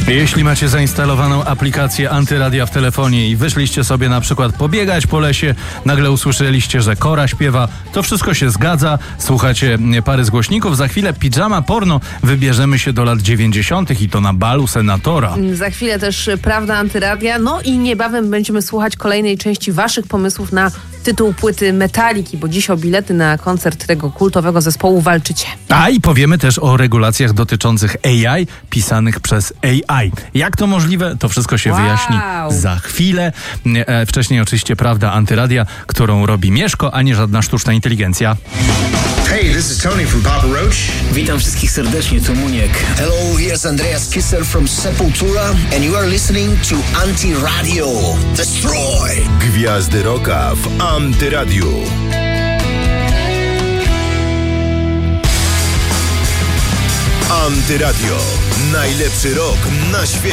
Jeśli macie zainstalowaną aplikację Antyradia w telefonie i wyszliście sobie na przykład pobiegać po lesie, nagle usłyszeliście, że kora śpiewa, to wszystko się zgadza, słuchacie pary z głośników, za chwilę pidżama porno, wybierzemy się do lat 90. i to na balu senatora. Za chwilę też Prawda Antyradia, no i niebawem będziemy słuchać kolejnej części waszych pomysłów na tytuł płyty Metaliki, bo dziś o bilety na koncert tego kultowego zespołu walczycie. A i powiemy też o regulacjach dotyczących AI pisanych przez AI. Jak to możliwe? To wszystko się wyjaśni za chwilę. Wcześniej oczywiście Prawda Antyradia, którą robi Mieszko, a nie żadna sztuczna inteligencja. Hey, this is Tony from Papa Roach. Witam wszystkich serdecznie, tu Muniek. Hello, here's Andreas Kisser from Sepultura and you are listening to Antyradio. Destroy! Gwiazdy rocka w Antyradiu. Antyradio. Najlepszy rock na świecie.